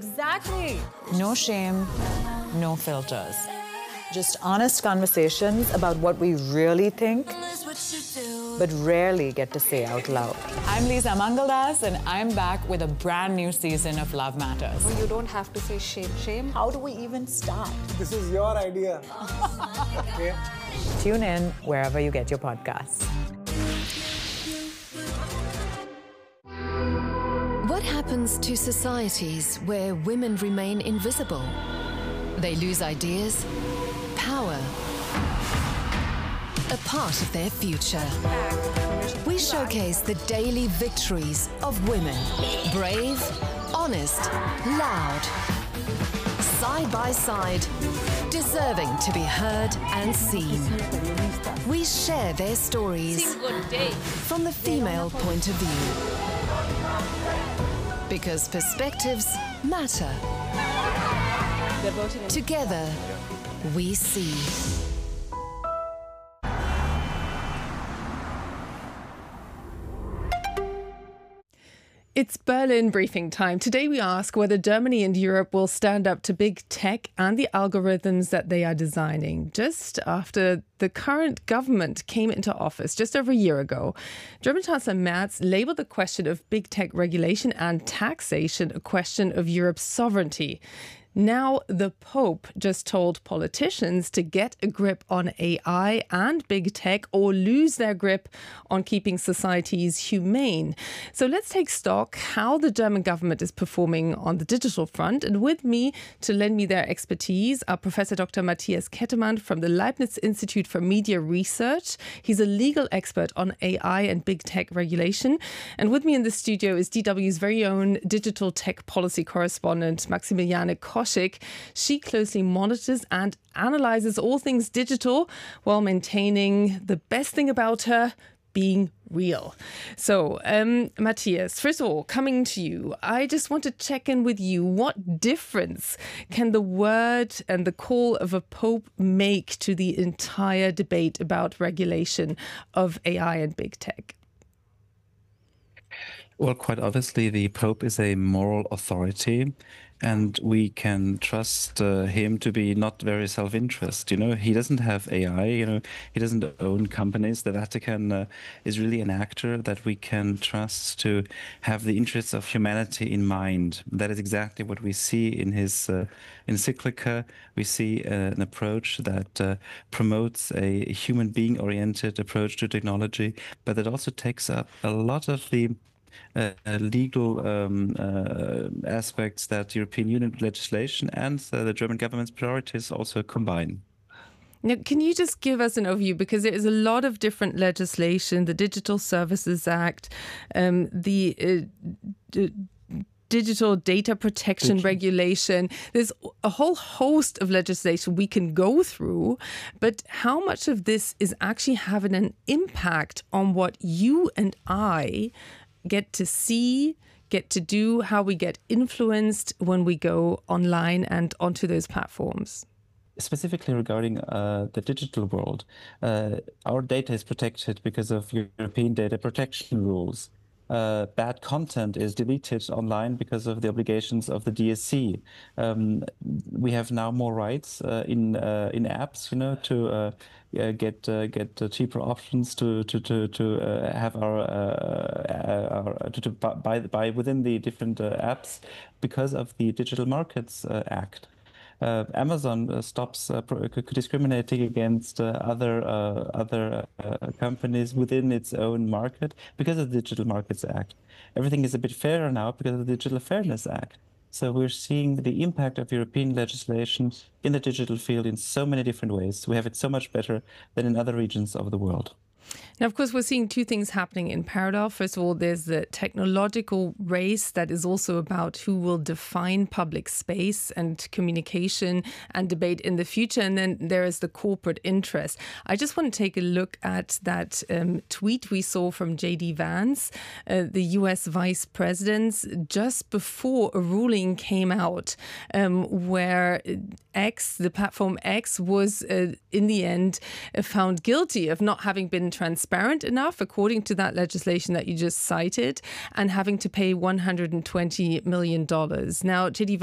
Exactly. No shame, no filters. Just honest conversations about what we really think, but rarely get to say out loud. I'm Lisa Mangaldas, and I'm back with a brand new season of Love Matters. Well, you don't have to say shame. How do we even start? This is your idea. Okay. Tune in wherever you get your podcasts. What happens to societies where women remain invisible? They lose ideas, power, a part of their future. We showcase the daily victories of women. Brave, honest, loud. Side by side, deserving to be heard and seen. We share their stories from the female point of view. Because perspectives matter. Together, we see. It's Berlin briefing time. Today we ask whether Germany and Europe will stand up to big tech and the algorithms that they are designing. Just after the current government came into office just over a year ago, German Chancellor Merz labeled the question of big tech regulation and taxation a question of Europe's sovereignty. Now, the Pope just told politicians to get a grip on AI and big tech or lose their grip on keeping societies humane. So let's take stock how the German government is performing on the digital front. And with me to lend me their expertise are Professor Dr. Matthias Kettemann from the Leibniz Institute for Media Research. He's a legal expert on AI and big tech regulation. And with me in the studio is DW's very own digital tech policy correspondent, Maximiliane Koschek. She closely monitors and analyzes all things digital while maintaining the best thing about her, being real. So, Matthias, first of all, coming to you, I just want to check in with you. What difference can the word and the call of a pope make to the entire debate about regulation of AI and big tech? Well, quite obviously, the Pope is a moral authority, and we can trust him to be not very self-interest. He doesn't have AI, he doesn't own companies. The Vatican is really an actor that we can trust to have the interests of humanity in mind. That is exactly what we see in his encyclica. We see an approach that promotes a human being-oriented approach to technology, but that also takes up a lot of the legal aspects that European Union legislation and the German government's priorities also combine. Now, can you just give us an overview? Because there is a lot of different legislation, the Digital Services Act, the Digital Data Protection Regulation. There's a whole host of legislation we can go through, but how much of this is actually having an impact on what you and I get to see, get to do, how we get influenced when we go online and onto those platforms? Specifically regarding the digital world, our data is protected because of European data protection rules. Bad content is deleted online because of the obligations of the DSC. We have now more rights in apps, to get cheaper options to have our to buy within the different apps because of the Digital Markets Act. Amazon stops discriminating against other companies within its own market because of the Digital Markets Act. Everything is a bit fairer now because of the Digital Fairness Act. So we're seeing the impact of European legislation in the digital field in so many different ways. We have it so much better than in other regions of the world. Now, of course, we're seeing two things happening in parallel. First of all, there's the technological race that is also about who will define public space and communication and debate in the future. And then there is the corporate interest. I just want to take a look at that tweet we saw from J.D. Vance, the U.S. vice president, just before a ruling came out where X, the platform X, was in the end found guilty of not having been transparent enough, according to that legislation that you just cited, and having to pay $120 million. Now, J.D.